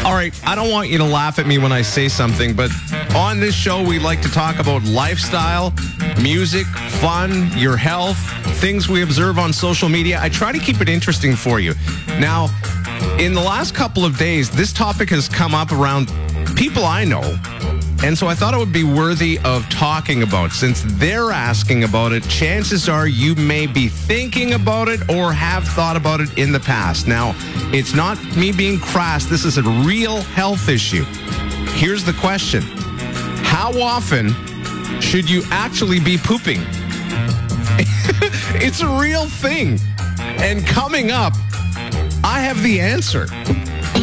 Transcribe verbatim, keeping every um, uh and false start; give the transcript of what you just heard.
All right, I don't want you to laugh at me when I say something, but on this show, we like to talk about lifestyle, music, fun, your health, things we observe on social media. I try to keep it interesting for you. Now, in the last couple of days, this topic has come up around people I know, and so I thought it would be worthy of talking about. Since they're asking about it, chances are you may be thinking about it or have thought about it in the past. Now, it's not me being crass. This is a real health issue. Here's the question. How often should you actually be pooping? It's a real thing. And coming up, I have the answer.